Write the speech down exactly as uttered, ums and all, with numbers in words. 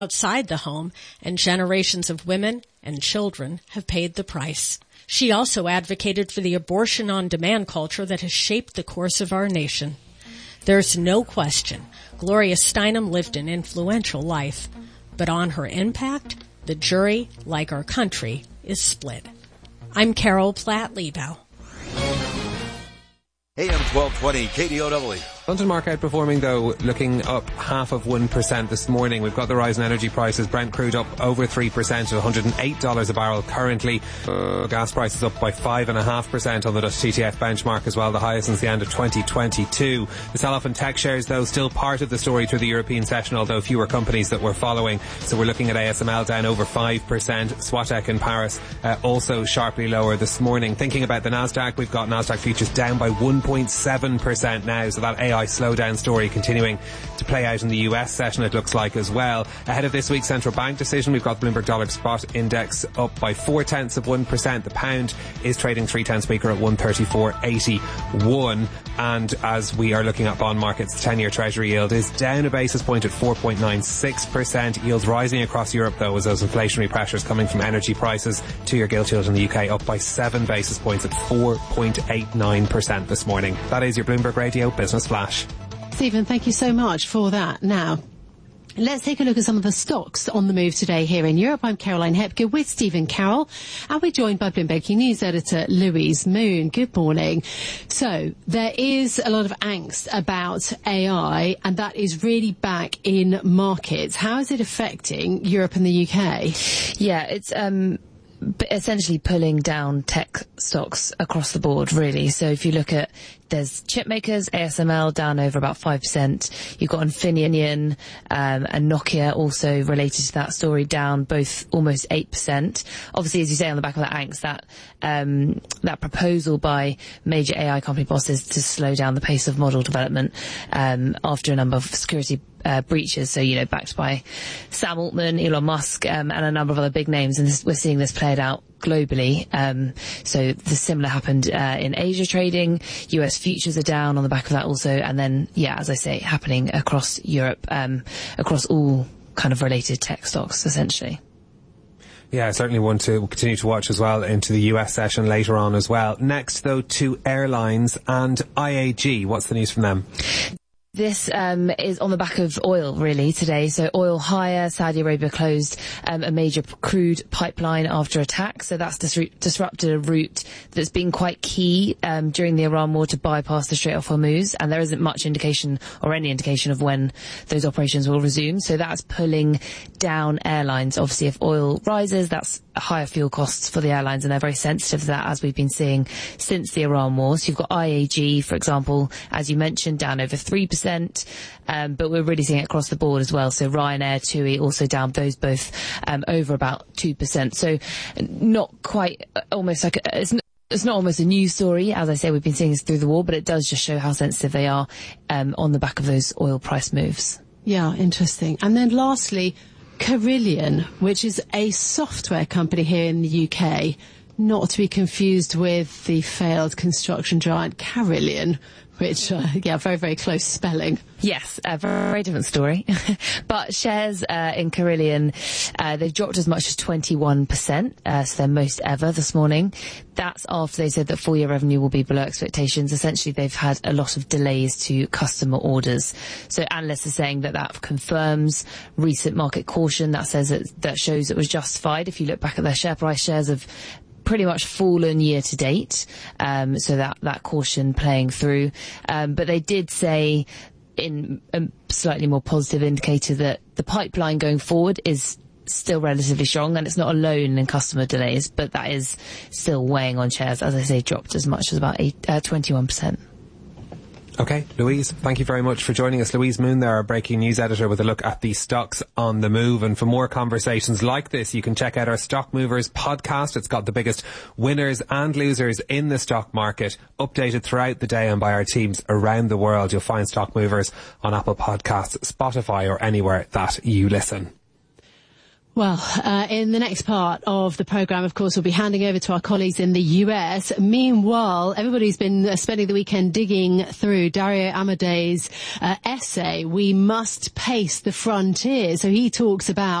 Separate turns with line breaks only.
outside the home, and generations of women and children have paid the price. She also advocated for the abortion-on-demand culture that has shaped the course of our nation. There's no question Gloria Steinem lived an influential life, but on her impact, the jury, like our country, is split. I'm Carol Platt-Liebau.
A M twelve twenty, K D O W.
London market outperforming, though, looking up half of one percent this morning. We've got the rise in energy prices. Brent crude up over three percent at one hundred eight dollars a barrel currently. Uh, gas prices up by five point five percent on the Dutch T T F benchmark as well, the highest since the end of twenty twenty-two. The sell-off in tech shares, though, still part of the story through the European session, although fewer companies that we're following. So we're looking at A S M L down over five percent. Swatek in Paris uh, also sharply lower this morning. Thinking about the Nasdaq, we've got Nasdaq futures down by one point seven percent now, so that A I slowdown story continuing to play out in the U S session, it looks like, as well. Ahead of this week's central bank decision, we've got Bloomberg Dollar Spot Index up by four tenths of one percent. The pound is trading three tenths weaker at one thirty-four eighty-one. And as we are looking at bond markets, the ten-year Treasury yield is down a basis point at four point nine six percent. Yields rising across Europe, though, as those inflationary pressures coming from energy prices. Two-year gilt yield in the U K up by seven basis points at four point eight nine percent this morning. That is your Bloomberg Radio Business Flash.
Stephen, thank you so much for that. Now, let's take a look at some of the stocks on the move today here in Europe. I'm Caroline Hepker with Stephen Carroll, and we're joined by Bloomberg News editor Louise Moon. Good morning. So, there is a lot of angst about A I, and that is really back in markets. How is it affecting Europe and the U K?
Yeah, it's um essentially pulling down tech stocks across the board, really. So if you look at, there's chip makers, A S M L down over about five percent. You've got Infineon um, and Nokia also related to that story, down both almost eight percent. Obviously, as you say, on the back of that angst, that um, that proposal by major A I company bosses to slow down the pace of model development um, after a number of security Uh, breaches, so, you know, backed by Sam Altman, Elon Musk, um, and a number of other big names, and this, we're seeing this played out globally. Um, so the similar happened uh, in Asia trading. U S futures are down on the back of that also, and then, yeah, as I say, happening across Europe, um, across all kind of related tech stocks, essentially.
Yeah, I certainly want to continue to watch as well into the U S session later on as well. Next, though, to airlines and I A G. What's the news from them?
This um, is on the back of oil, really, today. So oil higher. Saudi Arabia closed um, a major crude pipeline after attack. So that's dis- disrupted a route that's been quite key um, during the Iran war to bypass the Strait of Hormuz. And there isn't much indication or any indication of when those operations will resume. So that's pulling down airlines. Obviously, if oil rises, that's higher fuel costs for the airlines, and they're very sensitive to that, as we've been seeing since the Iran war. So you've got I A G, for example, as you mentioned, down over three percent. Um, but we're really seeing it across the board as well. So Ryanair, TUI also down, those both um, over about two percent. So not quite, almost like, a, it's, not, it's not almost a news story. As I say, we've been seeing this through the war, but it does just show how sensitive they are um, on the back of those oil price moves.
Yeah, interesting. And then lastly, Carillion, which is a software company here in the U K, not to be confused with the failed construction giant Carillion, which, uh, yeah, very, very close spelling.
Yes, a very different story. But shares uh, in Carillion, uh, they've dropped as much as twenty-one percent, uh, so their most ever this morning. That's after they said that full-year revenue will be below expectations. Essentially, they've had a lot of delays to customer orders. So analysts are saying that that confirms recent market caution. That says that, that shows it was justified. If you look back at their share price, shares have pretty much fallen year to date, um, so that, that caution playing through. Um, but they did say in a slightly more positive indicator that the pipeline going forward is still relatively strong, and it's not alone in customer delays, but that is still weighing on shares. As I say, dropped as much as about eight, uh, twenty-one percent.
Okay, Louise, thank you very much for joining us. Louise Moon there, our breaking news editor, with a look at the stocks on the move. And for more conversations like this, you can check out our Stock Movers podcast. It's got the biggest winners and losers in the stock market, updated throughout the day and by our teams around the world. You'll find Stock Movers on Apple Podcasts, Spotify, or anywhere that you listen.
Well, uh, in the next part of the programme, of course, we'll be handing over to our colleagues in the U S. Meanwhile, everybody's been uh, spending the weekend digging through Dario Amadei's uh, essay, We Must Pace the Frontier. So he talks about